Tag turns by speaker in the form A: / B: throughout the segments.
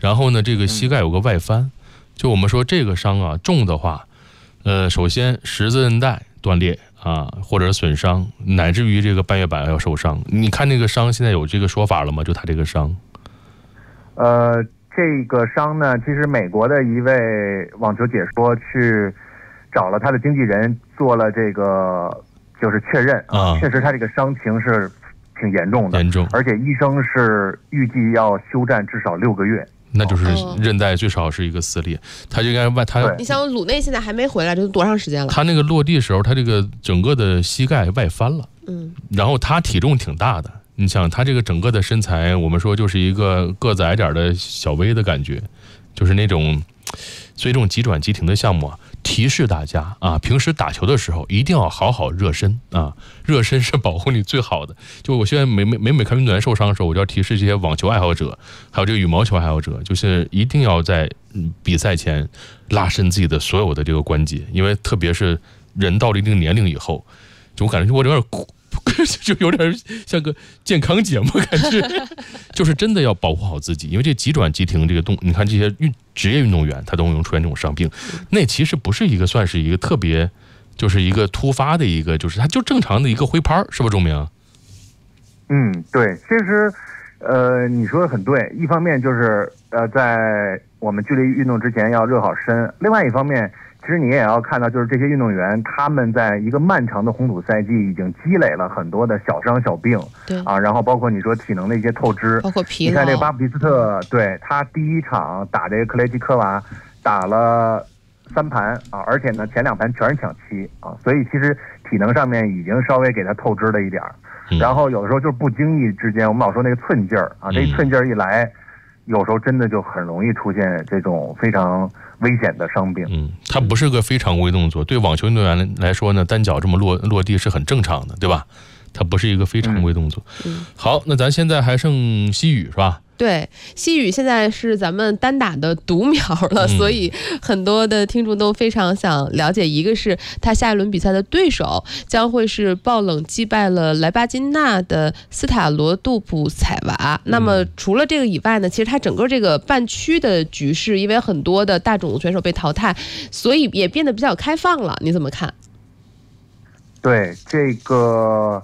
A: 然后呢，这个膝盖有个外翻，就我们说这个伤啊重的话，首先十字韧带断裂啊，或者损伤，乃至于这个半月板要受伤。你看那个伤现在有这个说法了吗？就他这个伤。
B: 这个伤呢，其实美国的一位网球解说去找了他的经纪人做了这个就是确认啊，确实他这个伤情是挺严重的，而且医生是预计要休战至少6个月。
A: 那就是韧带最少是一个撕裂，他就应该
C: 你像鲁内现在还没回来，这都多长时间了？
A: 他那个落地时候，他这个整个的膝盖外翻了，然后他体重挺大的，你想他这个整个的身材，我们说就是一个个子矮点的小威的感觉，就是那种，所以这种急转急停的项目啊，提示大家啊，平时打球的时候一定要好好热身啊，热身是保护你最好的。就我现在每看运动员受伤的时候，我就要提示这些网球爱好者，还有这个羽毛球爱好者，就是一定要在比赛前拉伸自己的所有的这个关节，因为特别是人到了一定年龄以后，就我感觉我有点就有点像个健康节目感觉，就是真的要保护好自己，因为这急转急停这个你看这些职业运动员他都容易出现这种伤病，那其实不是一个算是一个特别，就是一个突发的一个，就是他就正常的一个挥拍，是不是钟明？
B: 对，其实你说的很对，一方面就是在我们剧烈运动之前要热好身，另外一方面其实你也要看到，就是这些运动员他们在一个漫长的红土赛季已经积累了很多的小伤小病，
C: 对
B: 啊，然后包括你说体能的一些透支，
C: 包括疲劳。
B: 你看这个巴布蒂斯特，对，他第一场打这个克雷吉科娃打了3盘啊，而且呢前2盘全是抢七啊，所以其实体能上面已经稍微给他透支了一点然后有的时候就是不经意之间，我们老说那个寸劲儿啊，这一寸劲儿一来，有时候真的就很容易出现这种非常危险的伤病。
A: 它不是个非常规动作，对网球运动员来说呢，单脚这么落地是很正常的，对吧？它不是一个非常规动作。好，那咱现在还剩西语是吧？
C: 对，西语现在是咱们单打的独苗了，所以很多的听众都非常想了解，一个是他下一轮比赛的对手将会是爆冷击败了莱巴金纳的斯塔罗杜普采娃。那么除了这个以外呢，其实他整个这个半区的局势，因为很多的大种选手被淘汰，所以也变得比较开放了，你怎么看？
B: 对，这个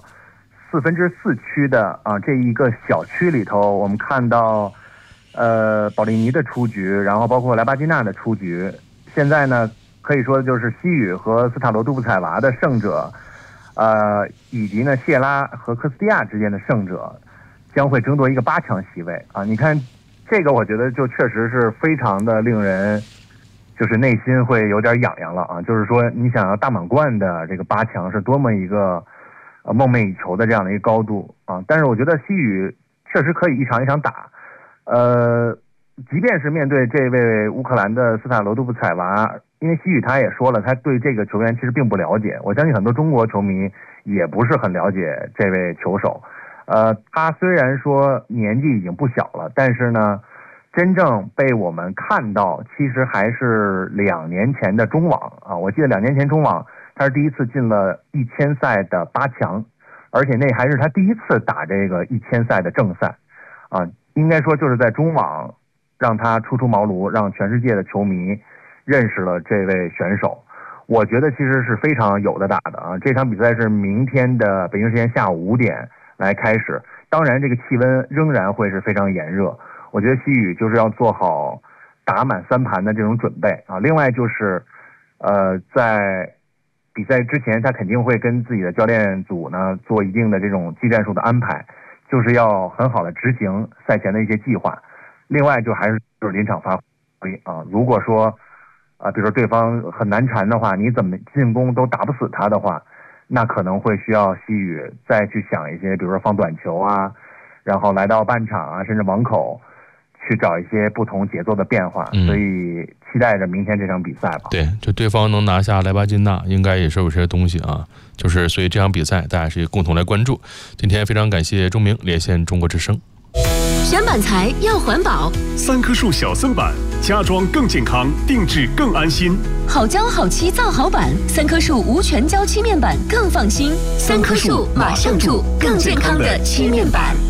B: 4/4区的啊，这一个小区里头，我们看到，保利尼的出局，然后包括莱巴金纳的出局。现在呢，可以说就是西语和斯塔罗杜布采娃的胜者，以及呢谢拉和科斯蒂亚之间的胜者，将会争夺一个8强席位啊。你看，这个我觉得就确实是非常的令人，就是内心会有点痒痒了啊。就是说，你想要大满贯的这个8强是多么一个梦寐以求的这样的一个高度啊！但是我觉得西语确实可以一场一场打，即便是面对这位乌克兰的斯塔罗杜布采娃，因为西语他也说了，他对这个球员其实并不了解。我相信很多中国球迷也不是很了解这位球手。他虽然说年纪已经不小了，但是呢，真正被我们看到，其实还是2年前的中网啊！我记得2年前中网，他是第一次进了1000赛的8强，而且那还是他第一次打这个1000赛的正赛，啊，应该说就是在中网让他初出茅庐，让全世界的球迷认识了这位选手。我觉得其实是非常有的打的啊！这场比赛是明天的北京时间下午5点来开始，当然这个气温仍然会是非常炎热。我觉得西语就是要做好打满3盘的这种准备啊。另外就是，在比赛之前，他肯定会跟自己的教练组呢做一定的这种技战术的安排，就是要很好的执行赛前的一些计划。另外就还是就是临场发挥啊。如果说比如说对方很难缠的话，你怎么进攻都打不死他的话，那可能会需要西语再去想一些，比如说放短球啊，然后来到半场啊，甚至网口，去找一些不同节奏的变化。所以期待着明天这场比赛吧。
A: 对，就对方能拿下莱巴金纳，应该也是有些东西啊。就是所以这场比赛大家是共同来关注。今天非常感谢钟明连线中国之声。
D: 选板材要环保
E: ，3棵树小森板，家装更健康，定制更安心。
D: 好胶好漆造好板，3棵树无全胶漆面板更放心。3棵树马上住更健康的漆面板。